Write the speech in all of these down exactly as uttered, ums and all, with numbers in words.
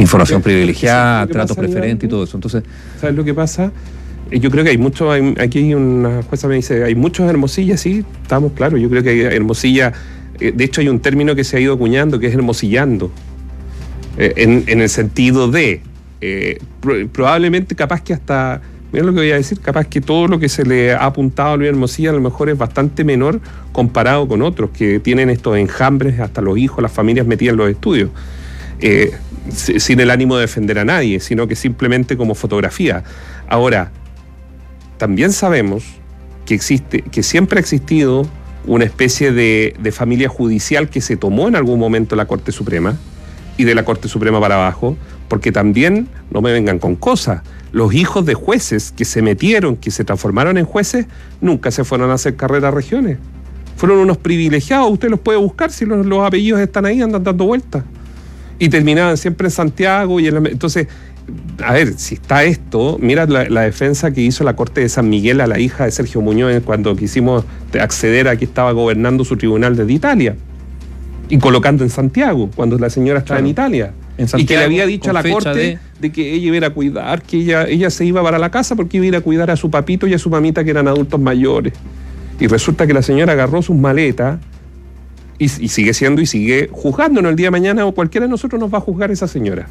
Información privilegiada, tratos preferentes y todo eso. Entonces, ¿sabes lo que pasa? Yo creo que hay muchos, hay, aquí hay una jueza me dice, hay muchos Hermosillas, sí, estamos claros, yo creo que hay Hermosilla, eh, de hecho hay un término que se ha ido acuñando que es hermosillando, eh, en, en el sentido de, eh, pro, probablemente capaz que hasta, mira lo que voy a decir, capaz que todo lo que se le ha apuntado a Luis Hermosilla a lo mejor es bastante menor comparado con otros que tienen estos enjambres, hasta los hijos, las familias metidas en los estudios. Eh, sin el ánimo de defender a nadie, sino que simplemente como fotografía. Ahora, también sabemos que existe, que siempre ha existido una especie de, de familia judicial que se tomó en algún momento la Corte Suprema y de la Corte Suprema para abajo, porque también, no me vengan con cosas, los hijos de jueces que se metieron, que se transformaron en jueces, nunca se fueron a hacer carrera a regiones. Fueron unos privilegiados, usted los puede buscar si los, los apellidos están ahí, andan dando vueltas. Y terminaban siempre en Santiago. y en la, Entonces, a ver, si está esto, mira la, la defensa que hizo la Corte de San Miguel a la hija de Sergio Muñoz cuando quisimos acceder a que estaba gobernando su tribunal desde Italia. Y colocando en Santiago, cuando la señora estaba claro, en Italia. En Santiago, y que le había dicho a la Corte de... de que ella iba a ir a cuidar, que ella, ella se iba para la casa porque iba a ir a cuidar a su papito y a su mamita que eran adultos mayores. Y resulta que la señora agarró sus maletas y, y sigue siendo y sigue juzgándonos el día de mañana, o cualquiera de nosotros nos va a juzgar esa señora.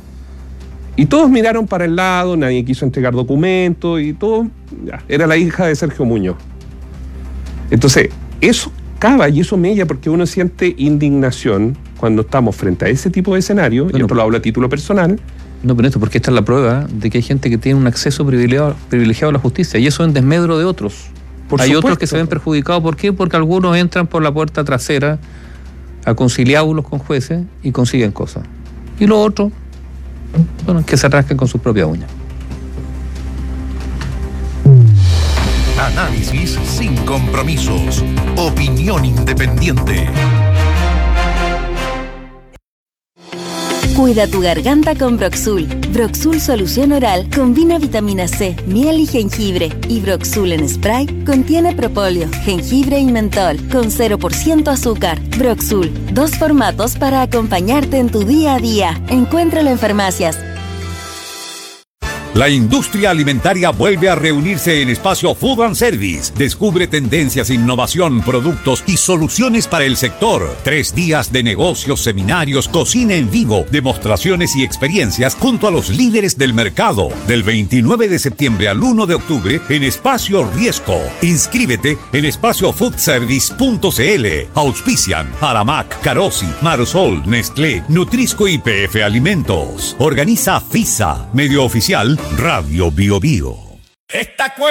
Y todos miraron para el lado, nadie quiso entregar documentos y todo, ya, era la hija de Sergio Muñoz. Entonces, eso cava y eso mella porque uno siente indignación cuando estamos frente a ese tipo de escenario, bueno, y esto lo hablo a título personal. No, pero esto, porque esta es la prueba de que hay gente que tiene un acceso privilegiado, privilegiado a la justicia, y eso en desmedro de otros. Por hay supuesto. Otros que se ven perjudicados. ¿Por qué? Porque algunos entran por la puerta trasera a conciliábulos con jueces y consiguen cosas. Y los otros, bueno, que se rasquen con sus propias uñas. Análisis sin compromisos. Opinión independiente. Cuida tu garganta con Broxul. Broxul Solución Oral combina vitamina C, miel y jengibre. Y Broxul en spray contiene propóleo, jengibre y mentol, con cero por ciento azúcar. Broxul, dos formatos para acompañarte en tu día a día. Encuéntralo en farmacias. La industria alimentaria vuelve a reunirse en Espacio Food and Service. Descubre tendencias, innovación, productos y soluciones para el sector. Tres días de negocios, seminarios, cocina en vivo, demostraciones y experiencias junto a los líderes del mercado. Del veintinueve de septiembre al uno de octubre en Espacio Riesco. Inscríbete en espacio food service punto c l. Auspician Aramac, Carosi, Marosol, Nestlé, Nutrisco y P F Alimentos. Organiza FISA, medio oficial Radio Bio Bio. Esta